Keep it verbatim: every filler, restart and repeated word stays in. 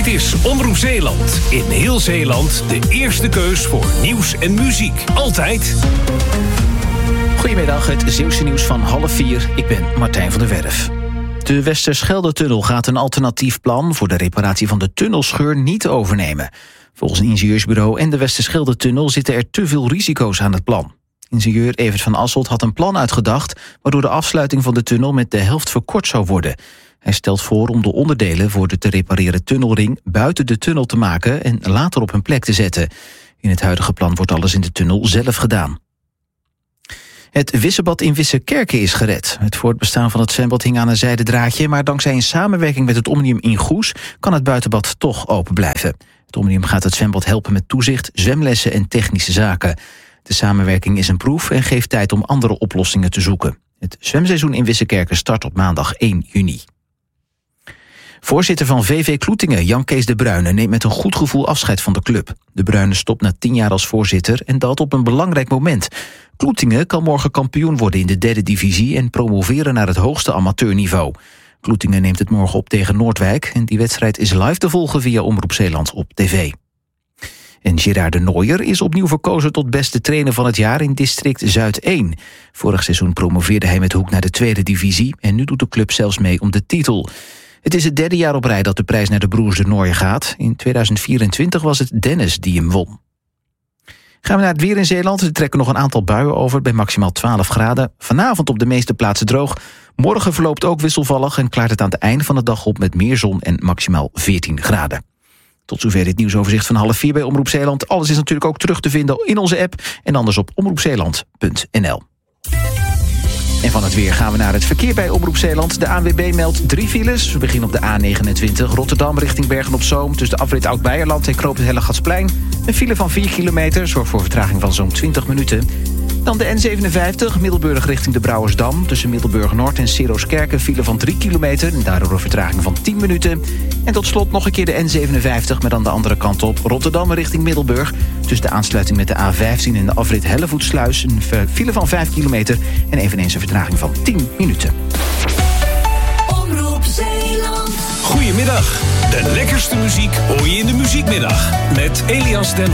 Dit is Omroep Zeeland. In heel Zeeland de eerste keus voor nieuws en muziek. Altijd. Goedemiddag, het Zeeuwse nieuws van half vier. Ik ben Martijn van der Werf. De Westerschelde-tunnel gaat een alternatief plan voor de reparatie van de tunnelscheur niet overnemen. Volgens een ingenieursbureau en de Westerschelde-tunnel zitten er te veel risico's aan het plan. Ingenieur Evert van Asselt had een plan uitgedacht waardoor de afsluiting van de tunnel met de helft verkort zou worden. Hij stelt voor om de onderdelen voor de te repareren tunnelring buiten de tunnel te maken en later op hun plek te zetten. In het huidige plan wordt alles in de tunnel zelf gedaan. Het Wissebad in Wissekerke is gered. Het voortbestaan van het zwembad hing aan een zijden draadje, maar dankzij een samenwerking met het Omnium in Goes kan het buitenbad toch open blijven. Het Omnium gaat het zwembad helpen met toezicht, zwemlessen en technische zaken. De samenwerking is een proef en geeft tijd om andere oplossingen te zoeken. Het zwemseizoen in Wissekerke start op maandag één juni. Voorzitter van V V Kloetingen, Jan Kees de Bruyne, neemt met een goed gevoel afscheid van de club. De Bruyne stopt na tien jaar als voorzitter en dat op een belangrijk moment. Kloetingen kan morgen kampioen worden in de derde divisie en promoveren naar het hoogste amateurniveau. Kloetingen neemt het morgen op tegen Noordwijk en die wedstrijd is live te volgen via Omroep Zeeland op tv. En Gerard de Nooijer is opnieuw verkozen tot beste trainer van het jaar in district Zuid één. Vorig seizoen promoveerde hij met Hoek naar de tweede divisie en nu doet de club zelfs mee om de titel. Het is het derde jaar op rij dat de prijs naar de broers de Nooijer gaat. In tweeduizend vierentwintig was het Dennis die hem won. Gaan we naar het weer in Zeeland. Er trekken nog een aantal buien over bij maximaal twaalf graden. Vanavond op de meeste plaatsen droog. Morgen verloopt ook wisselvallig en klaart het aan het einde van de dag op met meer zon en maximaal veertien graden. Tot zover dit nieuwsoverzicht van half vier bij Omroep Zeeland. Alles is natuurlijk ook terug te vinden in onze app en anders op omroep zeeland punt n l. En van het weer gaan we naar het verkeer bij Omroep Zeeland. De A N W B meldt drie files. We beginnen op de A negenentwintig Rotterdam richting Bergen-op-Zoom. Tussen de afrit Oud-Beierland en Knoop het Hellegatsplein. Een file van vier kilometer zorgt voor vertraging van zo'n twintig minuten. Dan de N zevenenvijftig Middelburg richting de Brouwersdam. Tussen Middelburg-Noord en Sirooskerk een file van drie kilometer. En daardoor een vertraging van tien minuten. En tot slot nog een keer de N zevenenvijftig, maar dan de andere kant op. Rotterdam richting Middelburg. Tussen de aansluiting met de A vijftien en de afrit Hellevoetsluis. Een file van vijf kilometer. En eveneens een vertraging van tien minuten. Omroep Zeeland. Goedemiddag. De lekkerste muziek hoor je in de muziekmiddag. Met Elias Den